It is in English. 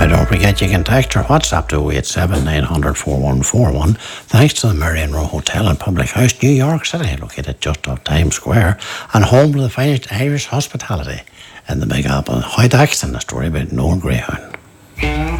Don't forget you can text or WhatsApp to 087 900 4141. Thanks to the Marion Row Hotel and Public House, New York City, located just off Times Square and home to the finest Irish hospitality in the Big Apple. How to accent the story about Noel Greyhound.